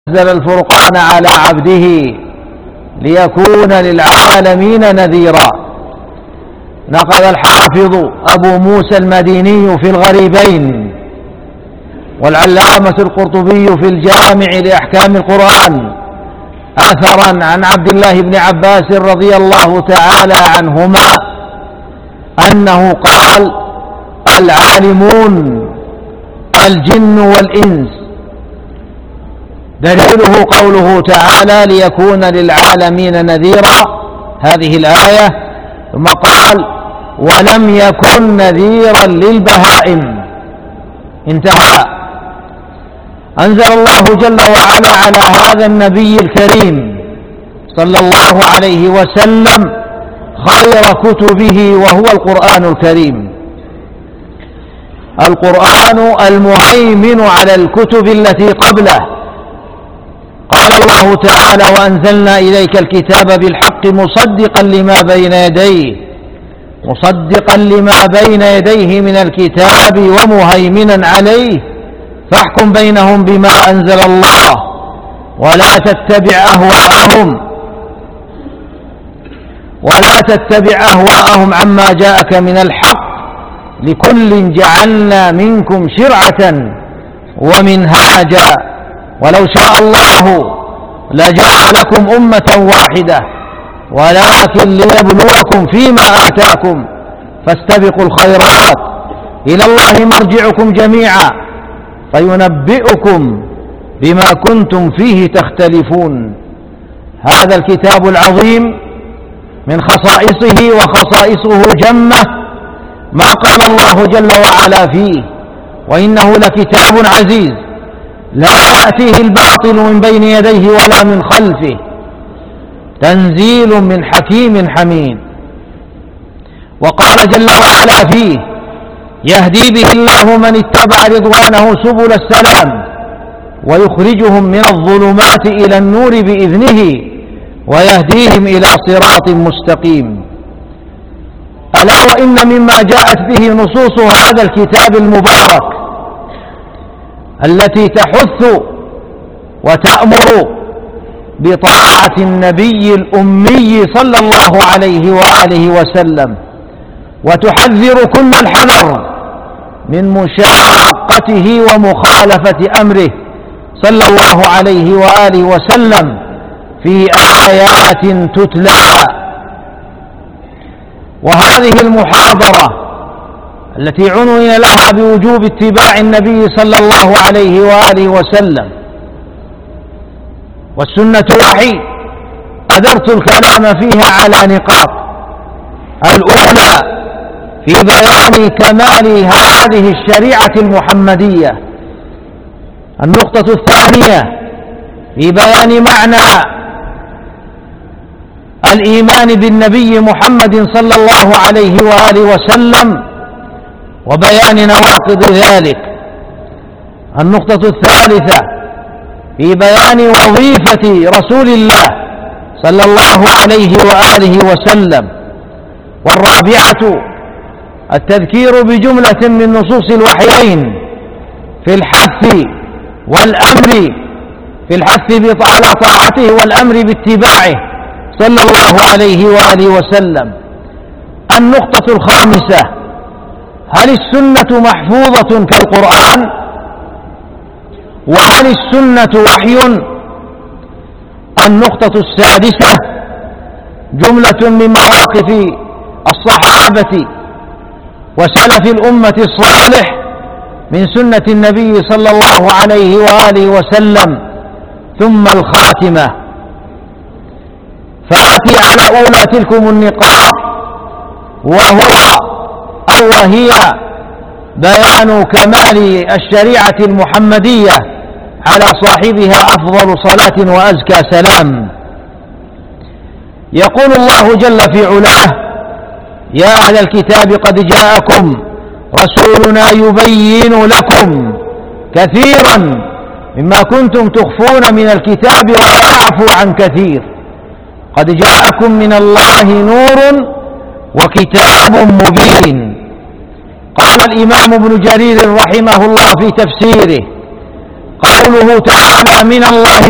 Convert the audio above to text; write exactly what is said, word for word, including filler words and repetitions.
أنزل الفرقان على عبده ليكون للعالمين نذيرا. نقل الحافظ أبو موسى المديني في الغريبين والعلامة القرطبي في الجامع لأحكام القرآن أثرا عن عبد الله بن عباس رضي الله تعالى عنهما أنه قال: العالمون الجن والإنس. دليله قوله تعالى: ليكون للعالمين نذيرا، هذه الآية. ثم قال: ولم يكن نذيرا للبهائم، انتهى. أنزل الله جل وعلا على هذا النبي الكريم صلى الله عليه وسلم خير كتبه وهو القرآن الكريم، القرآن المهيمن على الكتب التي قبله. قال الله تعالى: وأنزلنا إليك الكتاب بالحق مصدقا لما بين يديه مصدقا لما بين يديه من الكتاب ومهيمنا عليه فاحكم بينهم بما أنزل الله ولا تتبع أهواءهم ولا تتبع أهواءهم عما جاءك من الحق، لكل جعلنا منكم شرعة ومنهاجا ولو شاء الله لجعلكم أمة واحدة ولكن ليبلوكم فيما آتاكم فاستبقوا الخيرات إلى الله مرجعكم جميعا فينبئكم بما كنتم فيه تختلفون. هذا الكتاب العظيم من خصائصه وخصائصه جمة ما قال الله جل وعلا فيه: وإنه لكتاب عزيز لا يأتيه الباطل من بين يديه ولا من خلفه تنزيل من حكيم حميد. وقال جل وعلا فيه: يهدي به الله من اتبع رضوانه سبل السلام ويخرجهم من الظلمات إلى النور بإذنه ويهديهم إلى صراط مستقيم. ألا وإن مما جاءت به نصوص هذا الكتاب المبارك التي تحث وتأمر بطاعة النبي الأمي صلى الله عليه وآله وسلم وتحذر كل الحذر من مشاقته ومخالفة أمره صلى الله عليه وآله وسلم في آيات تتلى. وهذه المحاضرة التي عنون لها بوجوب اتباع النبي صلى الله عليه وآله وسلم والسنة وحي، أدرت الكلام فيها على نقاط. الأولى في بيان كمال هذه الشريعة المحمدية. النقطة الثانية في بيان معنى الإيمان بالنبي محمد صلى الله عليه وآله وسلم وبيان نواقض ذلك. النقطة الثالثة في بيان وظيفة رسول الله صلى الله عليه وآله وسلم. والرابعة التذكير بجملة من نصوص الوحيين في الحث والأمر في الحث على طاعته والأمر باتباعه صلى الله عليه وآله وسلم. النقطة الخامسة: هل السنة محفوظة كالقرآن؟ وهل السنة وحي؟ النقطة السادسة: جملة من مواقف الصحابة وسلف الأمة الصالح من سنة النبي صلى الله عليه وآله وسلم. ثم الخاتمة. فآتي على أولى تلكم النقاط وهو أو وهي بيان كمال الشريعة المحمدية على صاحبها أفضل صلاة وأزكى سلام. يقول الله جل في علاه: يا أهل الكتاب قد جاءكم رسولنا يبين لكم كثيرا مما كنتم تخفون من الكتاب ويعفو عن كثير قد جاءكم من الله نور وكتاب مبين. قال الإمام ابن جرير رحمه الله في تفسيره: قوله تعالى من الله